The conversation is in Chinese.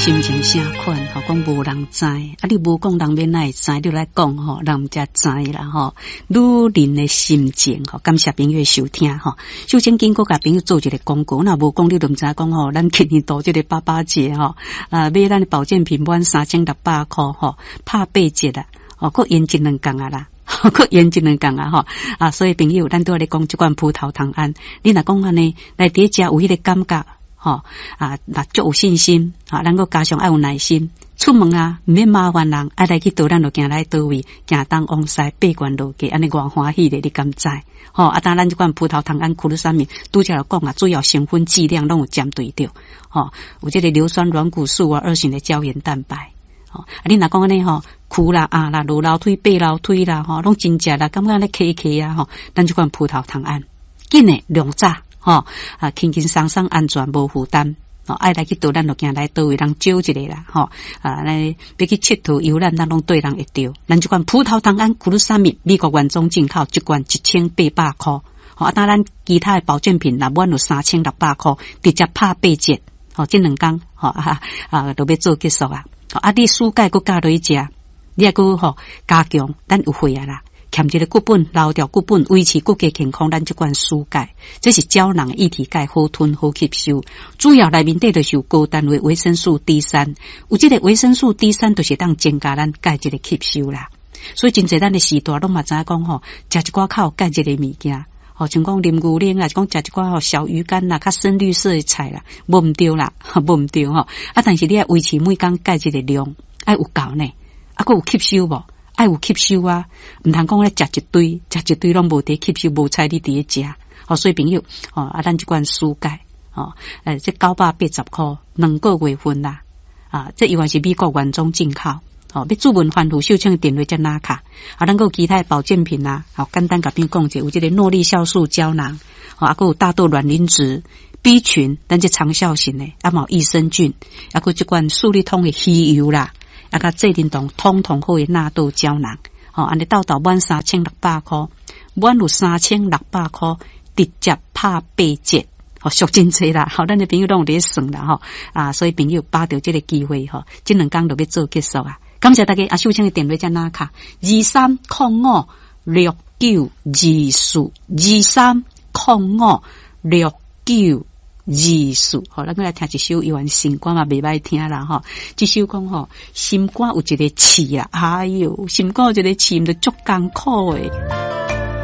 心情啥款吼，讲无人知，你无讲人免哪会知，你来讲吼，人才知啦吼。女人的心情吼，感谢朋友的收听吼。首先经过甲朋友做一个广告，那无讲你都唔知讲吼，咱今年度这个爸爸节吼，买咱的保健品满3600块吼，拍8折啦，佫延一2天啊啦。佫延一2天啊吼所以朋友，咱都咧讲即款葡萄糖胺，你若讲安尼来底食有迄个感觉那足有信心咱佫加上爱有耐心，出门毋免麻烦人，爱来去倒咱就行来倒位，行东往西爬悬落去，安尼偌欢喜咧，你敢知当咱即款葡萄糖胺库鲁沙米拄则有讲主要成分剂量拢有针对着有这个硫酸软骨素2型的胶原蛋白你若讲安尼哭啦啦，落楼梯爬楼梯啦拢真食啦，感觉咧咳啊咱即款葡萄糖胺紧诶量早轻轻松松安全无负担爱来去倒咱就行来倒位，人招一个啦来要去佚佗游览，咱拢对人会着。咱即款葡萄糖胺库鲁沙米美国原装进口，一罐1800块当咱其他的保健品若满有3600块，直接拍8折这2天都要做结束你暑假佫加落去食，你还佫加强咱有血啦。欠一个骨本，留掉骨本，维持骨骼健康，咱即款蔬钙，这是胶囊的液体钙，好吞好吸收。主要内面底就是有高单位维生素 D3， 有这个维生素 D3 就是当增加咱钙质的吸收啦。所以真侪咱的时代拢嘛知影讲食一寡较有钙质的物件，像讲啉牛奶啊，讲食一寡小鱼干啦，较深绿色的菜啦，无毋对啦，无毋对但是你要维持每工钙质的量，爱有够呢，佫有吸收无？爱有吸收毋通讲咧食一堆拢无得吸收，无彩你伫咧食所以朋友咱即款蔬钙这980块2个月份啦这因为是美国原装进口要注文番薯秀清的电话才拿卡咱有其他的保健品啦简单甲你讲者有这个诺丽酵素胶囊佫有大豆卵磷脂 B 群，咱这长效型的嘛有益生菌佫即款素利通的鱼油啦甲这林动通好的纳豆胶囊安尼到满3600块，满有3600块直接拍8折俗真济啦咱的朋友拢有咧算啦所以朋友把着这个机会这2天就要做结束感谢大家秀清的电话才拿卡23056924 23056924咱来听一首有关心肝嘛袂歹听啦这首讲心肝有一个刺啦，哎哟，心肝有一个刺，毋就足艰苦诶。